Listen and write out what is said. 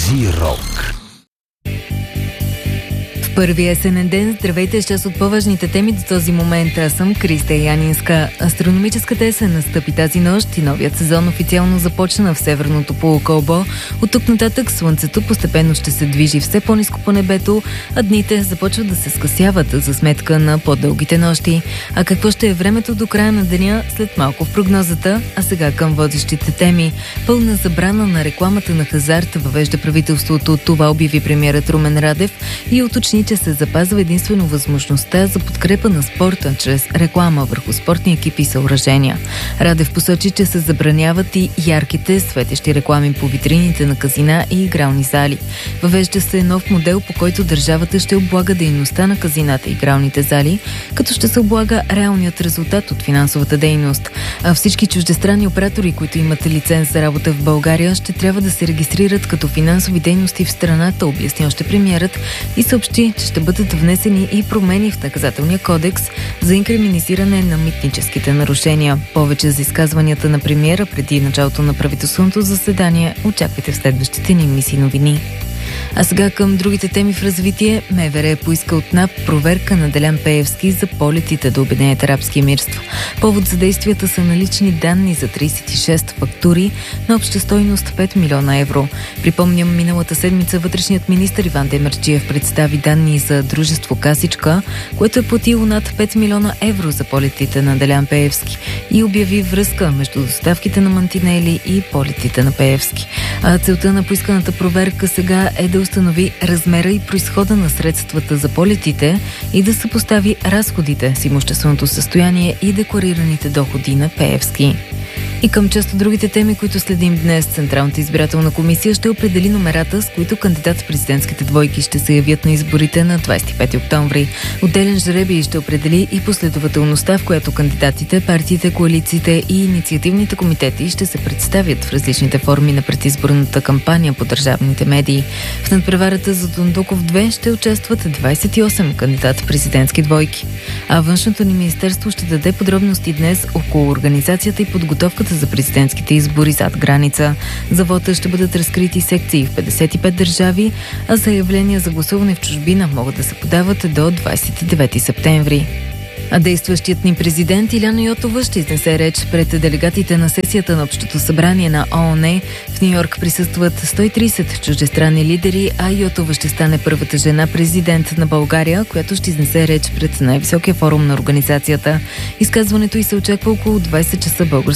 Джи Рок. Първи есенен ден, здравейте с част от по-важните теми до този момент. Аз съм Криста Янинска. Астрономическата есен настъпи тази нощ и новият сезон официално започна в северното полукълбо. От тук нататък слънцето постепенно ще се движи все по-ниско по небето, а дните започват да се скъсяват за сметка на по-дългите нощи. А какво ще е времето до края на деня, след малко в прогнозата, а сега към водещите теми. Пълна забрана на рекламата на хазарт въвежда правителството. Това обяви премиерът Румен Радев и уточни, че се запазва единствено възможността за подкрепа на спорта чрез реклама върху спортни екипи и съоръжения. Радев посочи, че се забраняват и ярките светещи реклами по витрините на казина и игрални зали. Въвежда се нов модел, по който държавата ще облага дейността на казината и игралните зали, като ще се облага реалният резултат от финансовата дейност. А всички чуждестранни оператори, които имат лиценз за работа в България, ще трябва да се регистрират като финансови дейности в страната, обясни още премиерът и съобщи, че ще бъдат внесени и промени в наказателния кодекс за инкриминизиране на митническите нарушения. Повече за изказванията на премиера преди началото на правителственото заседание очаквайте в следващите ни емисии новини. А сега към другите теми в развитие. МВР поиска от НАП проверка на Делян Пеевски за полетите до Обединените арабски емирства. Повод за действията са налични данни за 36 фактури на обща стойност 5 милиона евро. Припомням, миналата седмица вътрешният министър Иван Демерджиев представи данни за дружество Касичка, което е платило над 5 милиона евро за полетите на Делян Пеевски и обяви връзка между доставките на мантинели и полетите на Пеевски. А целта на поисканата проверка сега е да установи размера и произхода на средствата за полетите и да съпостави разходите с имущественото състояние и декларираните доходи на Пеевски. И към част от другите теми, които следим днес, Централната избирателна комисия ще определи номерата, с които кандидат-президентските двойки ще се явят на изборите на 25 октомври. Отделен жребий ще определи и последователността, в която кандидатите, партиите, коалициите и инициативните комитети ще се представят в различните форми на предизборната кампания по държавните медии. В надпреварата за Дондуков 2 ще участват 28 кандидат-президентски двойки. А външното ни министерство ще даде подробности днес около организацията и подготовката за президентските избори зад граница. За вота ще бъдат разкрити секции в 55 държави, а заявления за гласуване в чужбина могат да се подават до 29 септември. А действащият ни президент Иляна Йотова ще изнесе реч пред делегатите на сесията на Общото събрание на ООН. В Ню-Йорк присъстват 130 чуждестранни лидери, а Йотова ще стане първата жена президент на България, която ще изнесе реч пред най-високия форум на организацията. Изказването й се очаква около 20 часа българска